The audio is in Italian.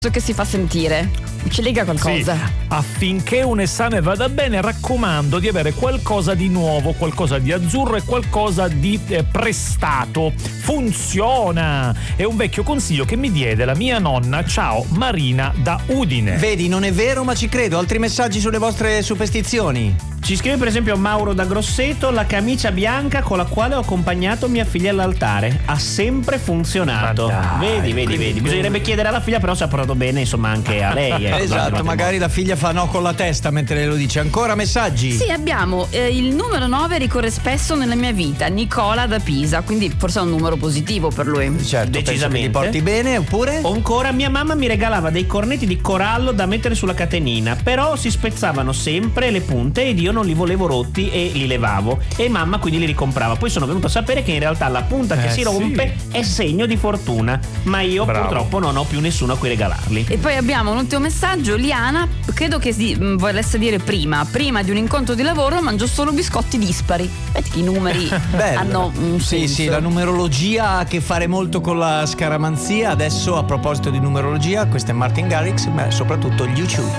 che si fa sentire. Ci lega qualcosa? Sì, affinché un esame vada bene raccomando di avere qualcosa di nuovo, qualcosa di azzurro e qualcosa di prestato. Funziona! È un vecchio consiglio che mi diede la mia nonna, ciao Marina da Udine. Vedi, non è vero ma ci credo. Altri messaggi sulle vostre superstizioni? Ci scrive per esempio Mauro da Grosseto: la camicia bianca con la quale ho accompagnato mia figlia all'altare ha sempre funzionato. Vedi. Bisognerebbe chiedere alla figlia, però si è portato bene insomma anche a lei. Esatto, magari la figlia fa no con la testa mentre lo dice. Ancora messaggi? Sì, abbiamo il numero 9 ricorre spesso nella mia vita, Nicola da Pisa, quindi forse è un numero positivo per lui. Certo, Decisamente. penso che li porti bene. Oppure? O ancora, mia mamma mi regalava dei cornetti di corallo da mettere sulla catenina, però si spezzavano sempre le punte ed io non li volevo rotti e li levavo, e mamma quindi li ricomprava. Poi sono venuto a sapere che in realtà la punta che si rompe è segno di fortuna, ma io purtroppo non ho più nessuno a cui regalarli. E poi abbiamo un ultimo messaggio, Liana, credo che volesse dire prima di un incontro di lavoro mangio solo biscotti dispari. Vedi che i numeri hanno un senso. Sì, la numerologia ha a che fare molto con la scaramanzia. Adesso, a proposito di numerologia, questo è Martin Garrix, ma soprattutto gli U2.